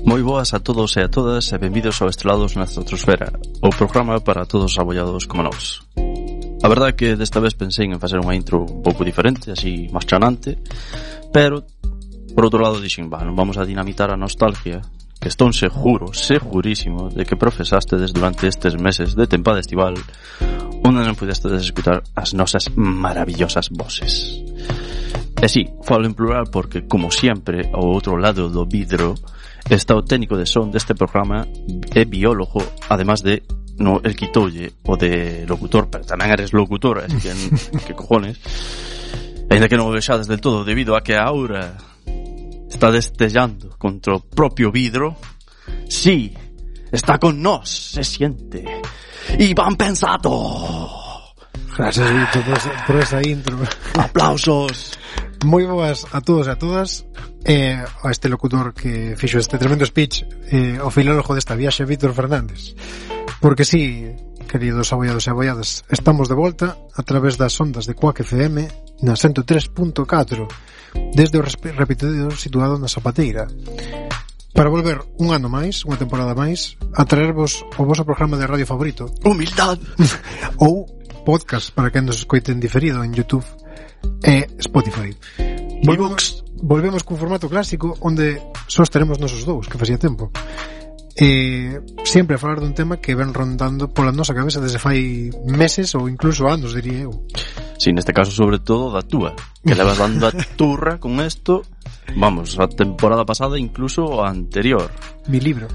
Moi boas a todos e a todas e benvidos ao Estrelados na Estratosfera, o programa para todos os abollados como nós. A verdade é que desta vez pensei en facer unha intro un pouco diferente, así máis chanante, pero por outro lado dixen, non vamos a dinamitar a nostalgia, que estou segurísimo de que profesastes durante estes meses de tempada estival onde non pudestes escutar as nosas maravillosas voces. E si, falo en plural porque, como sempre, ao outro lado do vidro está o técnico de son deste programa e biólogo, además de el quitoulle o de locutor, pero tamén eres locutor, así que cojones. Ainda que non o vexades del todo debido a que a aura está destellando contra o propio vidro. Sí, está con nós, se siente Iván Pensato. Gracias, Vito, por esa intro. Aplausos. Moi boas a todos e a todas, a este locutor que fixo este tremendo speech, o filólogo desta viaxe, Víctor Fernández. Porque sí, queridos abollados e abolladas, estamos de volta a través das ondas de Quack FM na 103.4 desde o repetidor situado na Zapateira, para volver un ano máis, unha temporada máis, a traervos o vosso programa de radio favorito, Humildad, ou podcast para que nos escoiten diferido en YouTube e Spotify. Volvemos cun formato clásico onde só estaremos nosos dous, que facía tempo, e sempre a falar dun tema que ven rondando pola nosa cabeza desde fai meses ou incluso anos, diría eu. Si, neste caso sobre todo da túa, que levas dando a turra con esto, vamos, a temporada pasada incluso a anterior. Mi libro.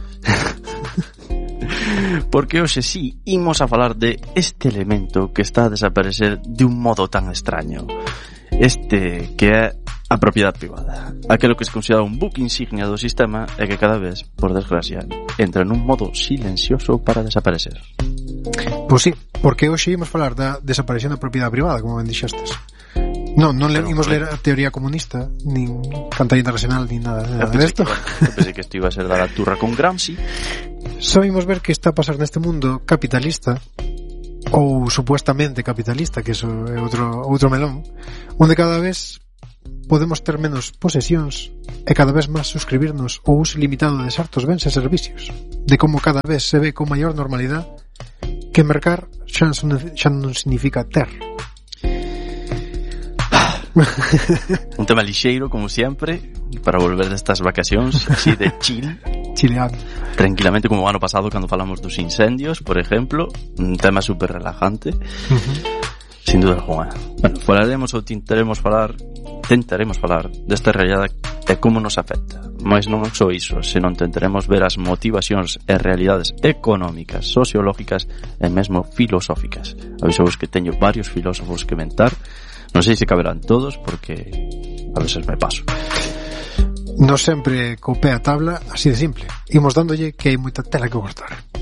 Porque hoxe sí, imos a falar de este elemento que está a desaparecer de un modo tan extraño. Este que é a propiedade privada. Aquelo que se considera un buque insignia do sistema e que cada vez, por desgracia, entra nun modo silencioso para desaparecer. Pois sí, porque hoxe imos falar da desaparición da propiedade privada, como ben dixestes. Non imos ler a teoría comunista, nin Cantaría Internacional, nin nada desto. Eu pensei que isto iba a ser dar a turra con Gramsci. Só imos ver que está a pasar neste mundo capitalista, ou supuestamente capitalista, que iso é outro melón, onde cada vez podemos ter menos posesións e cada vez máis suscribirnos ao uso ilimitado de certos bens e servicios, de como cada vez se ve con maior normalidade que mercar xa non significa ter. Un tema lixeiro, como sempre, para volver destas vacacións así de chileano, tranquilamente, como o ano pasado cando falamos dos incendios, por exemplo, un tema super relajante. Sin duda alguna. Bueno, falaremos ou tentaremos falar desta realidade e como nos afecta. Mas non só iso, senón tentaremos ver as motivacións e realidades económicas, sociológicas e mesmo filosóficas. Avisou que teño varios filósofos que mentar. Non sei se caberán todos, porque a veces me paso. Non sempre co pé a tabla, así de simple. Imos dándolle que hai moita tela que cortar.